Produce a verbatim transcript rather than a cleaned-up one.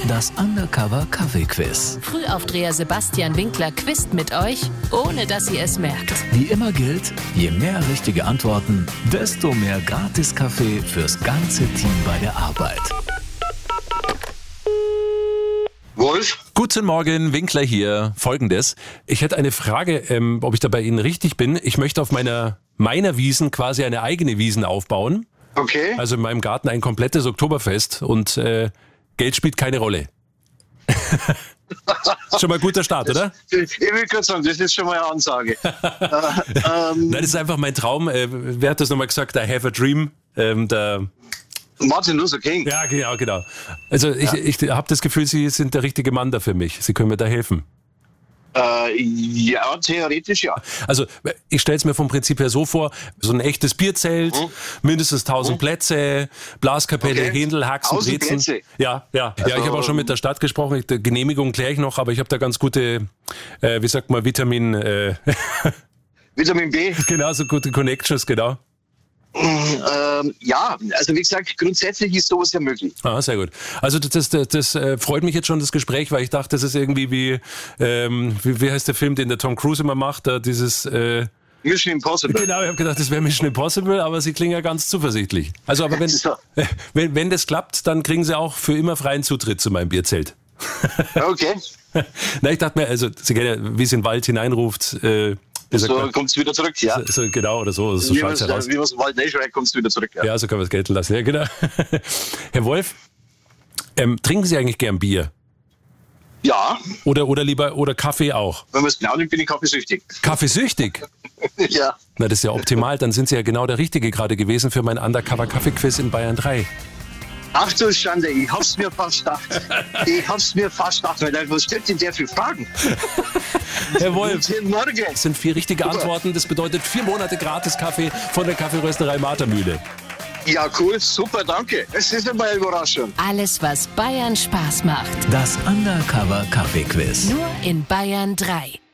Das Undercover Kaffee-Quiz. Frühaufdreher Sebastian Winkler quizt mit euch, ohne dass ihr es merkt. Wie immer gilt, je mehr richtige Antworten, desto mehr Gratis-Kaffee fürs ganze Team bei der Arbeit. Wolf? Guten Morgen, Winkler hier. Folgendes. Ich hätte eine Frage, ähm, ob ich da bei Ihnen richtig bin. Ich möchte auf meiner, meiner Wiesn quasi eine eigene Wiesn aufbauen. Okay. Also in meinem Garten ein komplettes Oktoberfest und äh, Geld spielt keine Rolle. Schon mal ein guter Start, oder? Ich will kurz sagen, das ist schon mal eine Ansage. äh, ähm, Nein, das ist einfach mein Traum. Äh, wer hat das nochmal gesagt? I have a dream. Ähm, der Martin Luther King. Ja, genau, genau. Also ich, Ja. ich habe das Gefühl, Sie sind der richtige Mann da für mich. Sie können mir da helfen. Äh, ja, theoretisch ja. Also ich stelle es mir vom Prinzip her so vor, so ein echtes Bierzelt, Mhm. mindestens tausend Mhm. Blaskapelle, Blaskapelle, Okay. Händel, Haxen, tausend Brezen. Plätze? Ja, ja. ja, ich Also, habe auch schon mit der Stadt gesprochen. Ich, die Genehmigung kläre ich noch, aber ich habe da ganz gute, äh, wie sagt man, Vitamin, äh, Vitamin B. genau, so gute Connections, genau. Ähm, ja, also wie gesagt, grundsätzlich ist sowas ja möglich. Ah, sehr gut. Also das, das, das, das äh, freut mich jetzt schon, das Gespräch, weil ich dachte, das ist irgendwie wie, ähm, wie, wie heißt der Film, den der Tom Cruise immer macht, da dieses... Äh, Mission Impossible. Genau, ich habe gedacht, das wäre Mission Impossible, aber Sie klingen ja ganz zuversichtlich. Also, aber wenn, So. wenn, wenn das klappt, dann kriegen Sie auch für immer freien Zutritt zu meinem Bierzelt. Okay. Na, ich dachte mir, also, Sie kennen ja, wie es in den Wald hineinruft, äh, wie sagt So man? kommst du wieder zurück, ja. so, so, genau, oder so, so Wie schaut man es es heraus. wie man's im Wald reinschreit, kommst du wieder zurück. Ja. Ja, so kann man es gelten lassen, ja, genau. Herr Wolf, ähm, trinken Sie eigentlich gern Bier? Ja, Oder, oder lieber, oder Kaffee auch? wenn man es genau nimmt, bin ich kaffeesüchtig. Kaffeesüchtig? Ja. Na, das ist ja optimal, dann sind Sie ja genau der Richtige gerade gewesen für mein Undercover-Kaffee-Quiz in Bayern drei. Ach du Schande, ich hab's mir fast gedacht. Ich hab's mir fast gedacht, weil was stellt denn der für Fragen? Herr Wolf, Guten Morgen. das sind vier richtige Antworten. Das bedeutet vier Monate Gratis-Kaffee von der Kaffeerösterei Martermühle. Ja, cool, super, danke. Es ist immer eine Überraschung. Alles, was Bayern Spaß macht. Das Undercover Kaffee-Quiz. Nur in Bayern drei.